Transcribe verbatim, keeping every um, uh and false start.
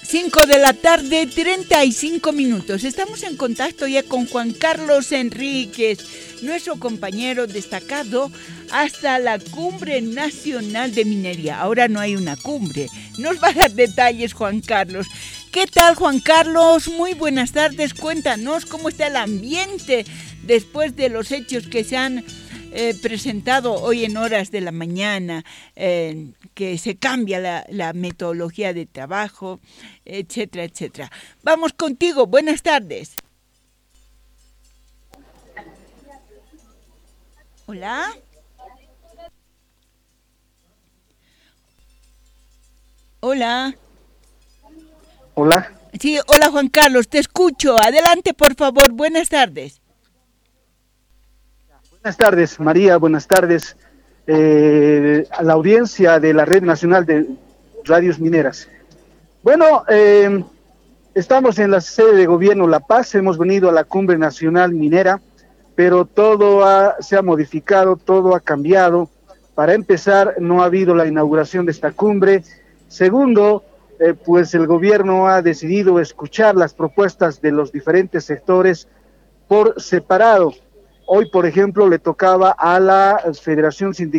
cinco de la tarde, treinta y cinco minutos. Estamos en contacto ya con Juan Carlos Enríquez, nuestro compañero destacado hasta la Cumbre Nacional de Minería. Ahora no hay una cumbre. Nos va a dar detalles, Juan Carlos. ¿Qué tal, Juan Carlos? Muy buenas tardes. Cuéntanos cómo está el ambiente después de los hechos que se han eh, presentado hoy en horas de la mañana, eh, que se cambia la, la metodología de trabajo, etcétera, etcétera. Vamos contigo. Buenas tardes. Hola. Hola. Hola. Sí, hola Juan Carlos, te escucho. Adelante, por favor. Buenas tardes. Buenas tardes, María. Buenas tardes eh, a la audiencia de la Red Nacional de Radios Mineras. Bueno, eh, estamos en la sede de gobierno La Paz. Hemos venido a la Cumbre Nacional Minera, pero todo ha, se ha modificado, todo ha cambiado. Para empezar, no ha habido la inauguración de esta cumbre. Segundo, eh, pues el gobierno ha decidido escuchar las propuestas de los diferentes sectores por separado. Hoy, por ejemplo, le tocaba a la Federación Sindical